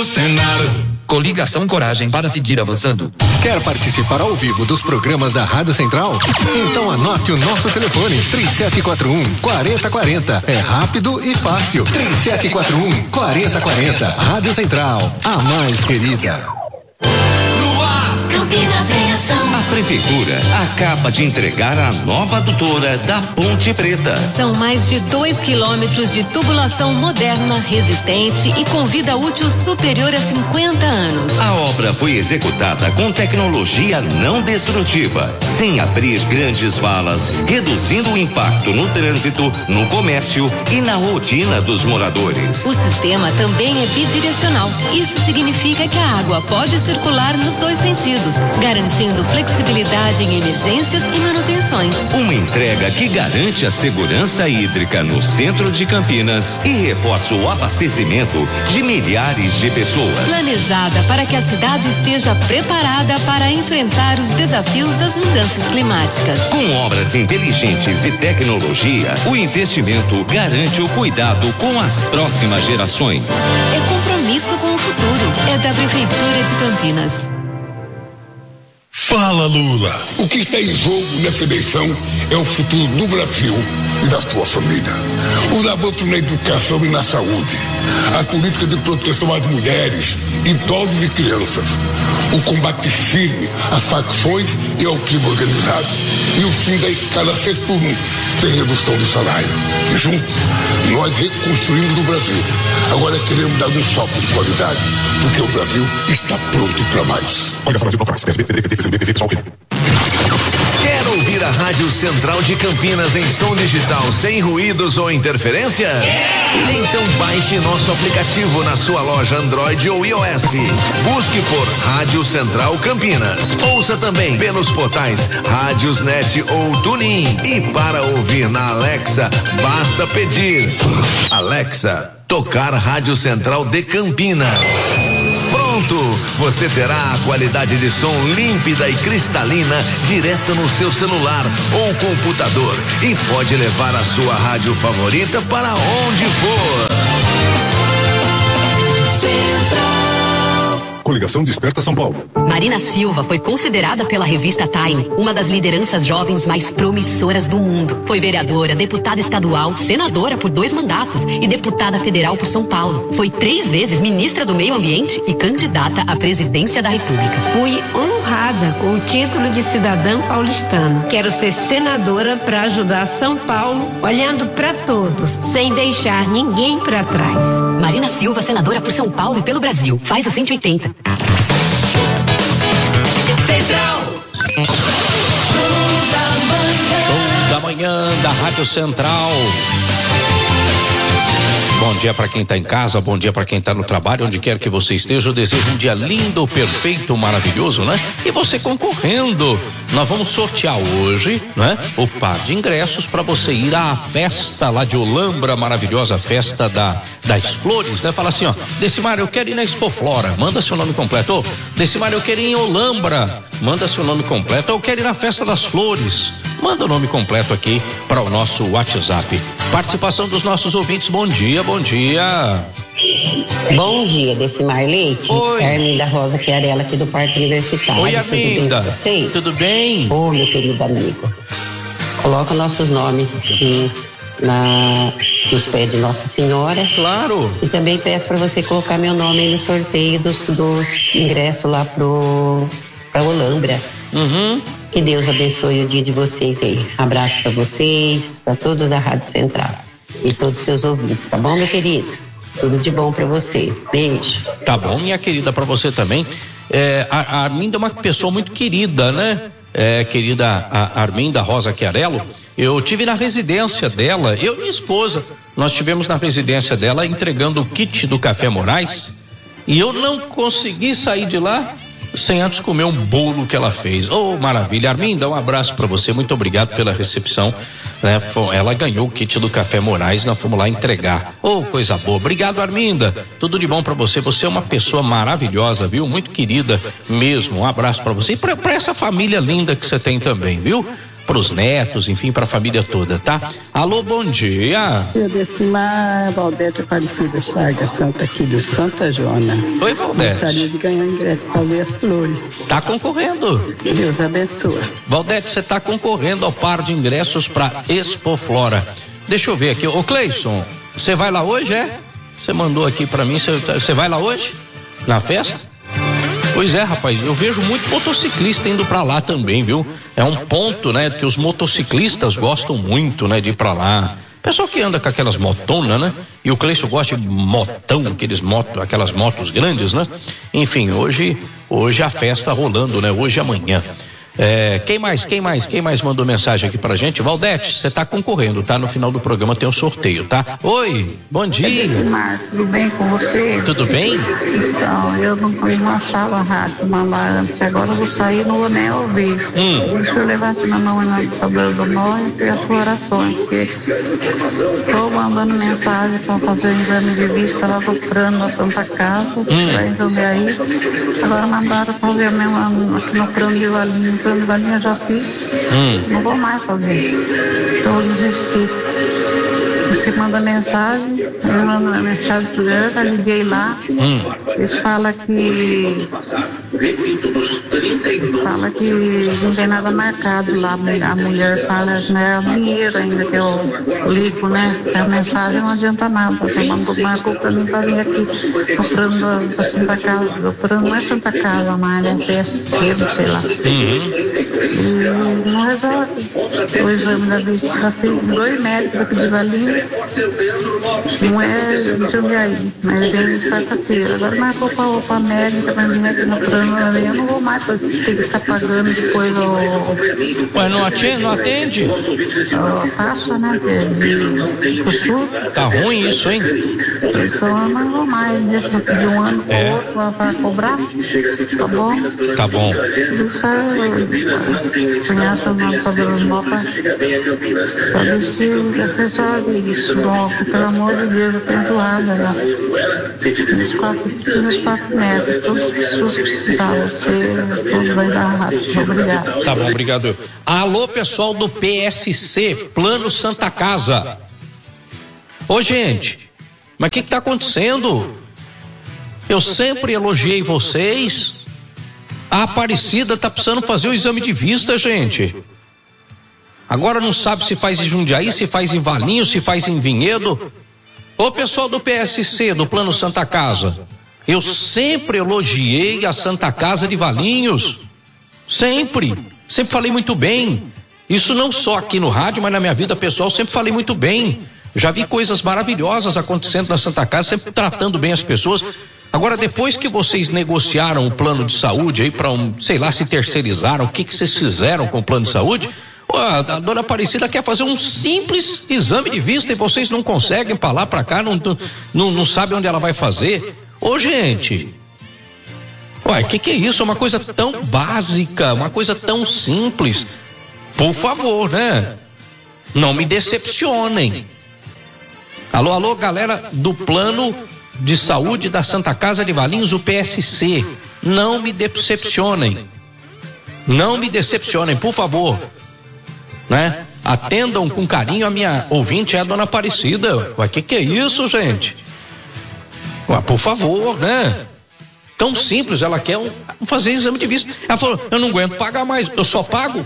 Senar. Coligação Coragem para seguir avançando. Quer participar ao vivo dos programas da Rádio Central? Então anote o nosso telefone, 3741-4040. É rápido e fácil. 3741-4040. Rádio Central, a mais querida. Campinas em ação. A Prefeitura acaba de entregar a nova adutora da Ponte Preta. São mais de 2 quilômetros de tubulação moderna, resistente e com vida útil superior a 50 anos. A obra foi executada com tecnologia não destrutiva, sem abrir grandes valas, reduzindo o impacto no trânsito, no comércio e na rotina dos moradores. O sistema também é bidirecional. Isso significa que a água pode circular nos dois sentidos, garantindo flexibilidade em emergências e manutenções. Uma entrega que garante a segurança hídrica no centro de Campinas e reforça o abastecimento de milhares de pessoas. Planejada para que a cidade esteja preparada para enfrentar os desafios das mudanças climáticas. Com obras inteligentes e tecnologia, o investimento garante o cuidado com as próximas gerações. É compromisso com o futuro. É da Prefeitura de Campinas. Fala, Lula. O que está em jogo nessa eleição é o futuro do Brasil e da sua família. Os avanços na educação e na saúde, as políticas de proteção às mulheres, idosos e crianças, o combate firme às facções e ao crime organizado e o fim da escala 6x1, sem redução do salário. Juntos, nós reconstruímos o Brasil. Agora queremos dar um salto de qualidade, porque o Brasil está pronto para mais. Olha só, Brasil, Quer ouvir a Rádio Central de Campinas em som digital sem ruídos ou interferências? Então baixe nosso aplicativo na sua loja Android ou iOS. Busque por Rádio Central Campinas. Ouça também pelos portais Rádiosnet ou TuneIn. E para ouvir na Alexa, basta pedir: Alexa, tocar Rádio Central de Campinas. Pronto, você terá a qualidade de som límpida e cristalina direto no seu celular ou computador e pode levar a sua rádio favorita para onde for. Coligação Desperta São Paulo. Marina Silva foi considerada pela revista Time uma das lideranças jovens mais promissoras do mundo. Foi vereadora, deputada estadual, senadora por 2 mandatos e deputada federal por São Paulo. Foi 3 vezes ministra do Meio Ambiente e candidata à presidência da República. Fui honrada com o título de cidadã paulistana. Quero ser senadora para ajudar São Paulo, olhando para todos, sem deixar ninguém para trás. Marina Silva, senadora por São Paulo e pelo Brasil. Faz o 180. Central. Show da manhã da Rádio Central. Bom dia para quem está em casa, bom dia para quem está no trabalho, onde quer que você esteja. Eu desejo um dia lindo, perfeito, maravilhoso, né? E você concorrendo. Nós vamos sortear hoje, né? O par de ingressos para você ir à festa lá de Olambra, maravilhosa festa das flores, né? Fala assim, ó, Decimário, eu quero ir na Expoflora, manda seu nome completo. Ô, Decimário, eu quero ir em Olambra, manda seu nome completo. Eu quero ir na festa das flores, manda o nome completo aqui para o nosso WhatsApp. Participação dos nossos ouvintes, bom dia, bom dia. Bom dia, Decimar Leite. Oi. Arminda Rosa Chiarella aqui do Parque Universitário. Oi, Arminda. Tudo bem? Ô, meu querido amigo. Coloca nossos nomes nos pés de Nossa Senhora. Claro. E também peço para você colocar meu nome aí no sorteio dos ingressos lá pra Olambra. Uhum. Que Deus abençoe o dia de vocês aí. Abraço para vocês, para todos da Rádio Central e todos os seus ouvintes, tá bom, meu querido? Tudo de bom para você. Beijo. Tá bom, minha querida, para você também. A Arminda é uma pessoa muito querida, né? Querida Arminda Rosa Chiarello. Eu tive na residência dela, eu e minha esposa, nós tivemos na residência dela entregando o kit do Café Moraes e eu não consegui sair de lá sem antes comer um bolo que ela fez. Oh, maravilha. Arminda, um abraço para você, muito obrigado pela recepção, né? Ela ganhou o kit do Café Moraes, nós fomos lá entregar. Oh, coisa boa. Obrigado, Arminda, tudo de bom para você. Você é uma pessoa maravilhosa, viu? Muito querida mesmo. Um abraço para você e para essa família linda que você tem também, viu? pros netos, enfim, pra família toda, tá? Alô, bom dia. Eu desci lá, Valdete Aparecida Chagas, Santa aqui do Santa Joana. Oi, Valdete. Gostaria de ganhar ingresso para ver as flores. Tá concorrendo. Deus abençoe. Valdete, você tá concorrendo ao par de ingressos pra Expo Flora. Deixa eu ver aqui. Ô, Cleison, você vai lá hoje, é? Você mandou aqui pra mim, você vai lá hoje? Na festa? Pois é, rapaz, eu vejo muito motociclista indo pra lá também, viu? É um ponto, né, que os motociclistas gostam muito, né, de ir pra lá. Pessoal que anda com aquelas motonas, né? E o Cleison gosta de motão, aquelas motos grandes, né? Enfim, hoje a festa rolando, né? Hoje e amanhã. Quem mais mandou mensagem aqui pra gente? Valdete, você tá concorrendo, tá? No final do programa tem um sorteio, tá? Oi, bom dia. Marco, tudo bem com você? Tudo bem? Então, eu não achava a rádio mandar antes, agora eu vou sair, não vou nem ouvir. Deixa eu levar aqui na mão na Saber do Norte e as suas orações, porque estou mandando mensagem para fazer o exame de vista lá do plano da Santa Casa, para resolver aí. Agora mandaram fazer a mesma aqui no plano de Valinho. O Valinho eu já fiz, não vou mais fazer, então eu desisti. Você manda mensagem, eu mando a mensagem direto, liguei lá, eles falam que não tem nada marcado lá, a mulher fala, né, a dinheiro ainda que eu ligo, né, a mensagem não adianta nada, você marcou pra mim pra vir aqui, o plano da Santa Casa, o plano não é Santa Casa, mas é cedo, sei lá. E não resolve. O exame da vista já fiz 2 médicos aqui de Valinho. Não é de Jundiaí, mas vem de quarta-feira. Agora marcou para a médica para vir aqui no plano. Eu não vou mais, porque tem que ficar pagando depois Mas não atende? A taxa, né? De consulta. Tá ruim isso, hein? Então eu não vou mais, deixa eu pedir um ano pro outro para cobrar. Tá bom? Tá bom. Isso eu conheço o nome sobre os mapas para ver se resolve isso logo, pelo amor de Deus, eu tô enjoada já. Nos 4 metros, todas as pessoas precisavam ser, tudo vai dar rápido. Obrigado. Tá bom, obrigado. Alô, pessoal do PSC, Plano Santa Casa. Ô, gente, mas o que tá acontecendo? Eu sempre elogiei vocês. A Aparecida tá precisando fazer o exame de vista, gente. Agora não sabe se faz em Jundiaí, se faz em Valinho, se faz em Vinhedo. Ô, pessoal do PSC, do Plano Santa Casa, eu sempre elogiei a Santa Casa de Valinhos. Sempre falei muito bem. Isso não só aqui no rádio, mas na minha vida pessoal, sempre falei muito bem. Já vi coisas maravilhosas acontecendo na Santa Casa, sempre tratando bem as pessoas. Agora, depois que vocês negociaram o plano de saúde aí para sei lá, se terceirizaram, o que vocês fizeram com o plano de saúde? A dona Aparecida quer fazer um simples exame de vista e vocês não conseguem para lá, para cá, não sabem onde ela vai fazer. Ô, gente, ué, que é isso? É uma coisa tão básica, uma coisa tão simples. Por favor, né? Não me decepcionem. Alô, galera do plano de saúde da Santa Casa de Valinhos, o PSC. Não me decepcionem. Não me decepcionem, por favor. Né? Atendam com carinho a minha ouvinte, é a dona Aparecida. Ué, que é isso, gente? Ué, por favor, né? Tão simples, ela quer fazer exame de vista. Ela falou, eu não aguento pagar mais, eu só pago.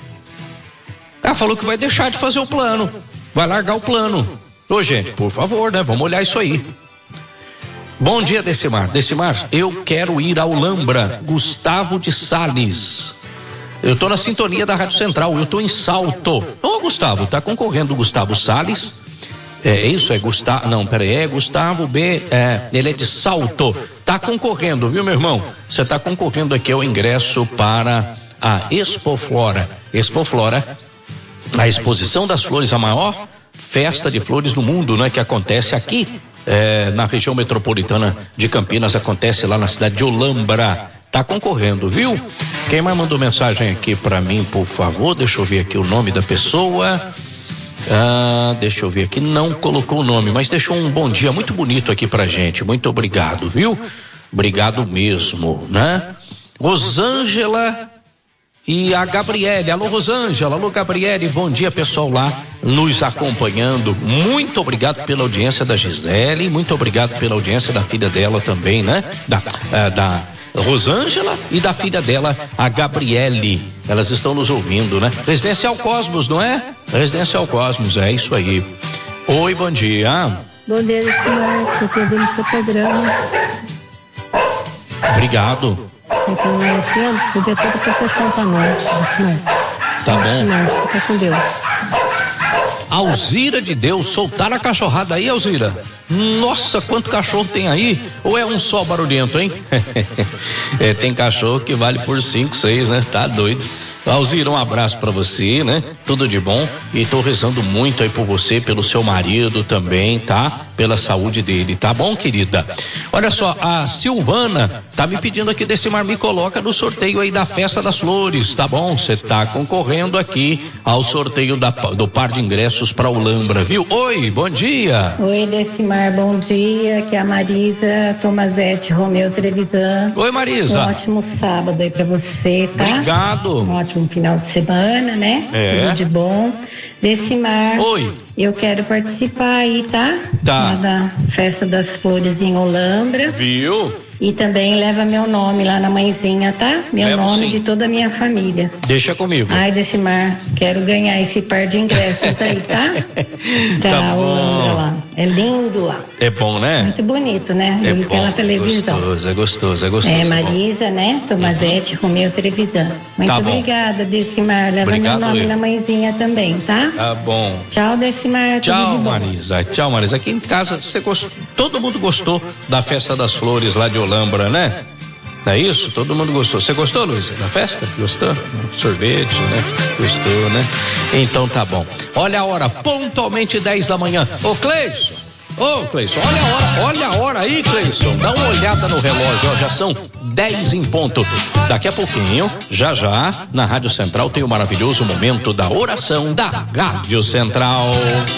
Ela falou que vai deixar de fazer o plano, vai largar o plano. Ô, gente, por favor, né? Vamos olhar isso aí. Bom dia, Decimar. Decimar, eu quero ir ao Lambra. Gustavo de Sales. Eu tô na sintonia da Rádio Central, eu tô em Salto. Ô, Gustavo, tá concorrendo o Gustavo Sales. É isso, é Gustavo, não, peraí, é Gustavo B, ele é de Salto. Tá concorrendo, viu, meu irmão? Você tá concorrendo aqui ao ingresso para a Expo Flora. Expo Flora, a exposição das flores, a maior festa de flores no mundo, né? Que acontece aqui, na região metropolitana de Campinas, acontece lá na cidade de Olambra. Tá concorrendo, viu? Quem mais mandou mensagem aqui pra mim, por favor? Deixa eu ver aqui o nome da pessoa. Deixa eu ver aqui, não colocou o nome, mas deixou um bom dia muito bonito aqui pra gente. Muito obrigado, viu? Obrigado mesmo, né? Rosângela e a Gabriele. Alô, Rosângela. Alô, Gabriele. Bom dia, pessoal lá nos acompanhando. Muito obrigado pela audiência da Gisele. Muito obrigado pela audiência da filha dela também, né? Da Rosângela e da filha dela, a Gabriele. Elas estão nos ouvindo, né? Residencial Cosmos, não é? Residencial Cosmos, é isso aí. Oi, bom dia. Bom dia, senhor. Estou ouvindo o seu programa. Obrigado. Então, você deu toda a proteção para nós, senhor. Tá bom. Senhor, fica com Deus. Alzira de Deus, soltaram a cachorrada aí, Alzira? Nossa, quanto cachorro tem aí? Ou é um só barulhento, hein? Tem cachorro que vale por 5, 6, né? Tá doido. Alzira, um abraço pra você, né? Tudo de bom, e tô rezando muito aí por você, pelo seu marido também, tá? Pela saúde dele, tá bom, querida? Olha só, a Silvana tá me pedindo aqui, Decimar, me coloca no sorteio aí da Festa das Flores, tá bom? Você tá concorrendo aqui ao sorteio do par de ingressos pra Olambra, viu? Oi, bom dia. Oi, Decimar, bom dia, aqui é a Marisa Tomazete Romeu Trevisan. Oi, Marisa. Um ótimo sábado aí pra você, tá? Obrigado. Um ótimo final de semana, né? Tudo de bom. Decimar. Oi. Eu quero participar aí, tá? Tá. Lá da Festa das Flores em Olambra. Viu? E também leva meu nome lá na mãezinha, tá? Meu Levo, nome sim. de toda a minha família. Deixa comigo. Ai, Decimar, quero ganhar esse par de ingressos aí, tá? Tá bom. Olambra lá. É lindo lá. É bom, né? Muito bonito, né? É Eu vi bom, pela televisão. gostoso. É Marisa, né? Tomazete, Romeu Trevisan. Muito Tá bom. obrigada, Decimar. Leva Obrigado, meu nome eu. na mãezinha também, tá? Tá bom. Tchau, Decimar. Tudo Tchau, de bom. Marisa. Tchau, Marisa. Aqui em casa, todo mundo gostou da Festa das Flores lá de Olambra, né? Não é isso? Todo mundo gostou. Você gostou, Luísa, da festa? Gostou? Sorvete, né? Gostou, né? Então tá bom. Olha a hora, pontualmente 10 da manhã. Ô, Cleison, olha a hora aí, Cleison. Dá uma olhada no relógio, ó, já são 10 em ponto. Daqui a pouquinho, já, na Rádio Central tem o maravilhoso momento da oração da Rádio Central.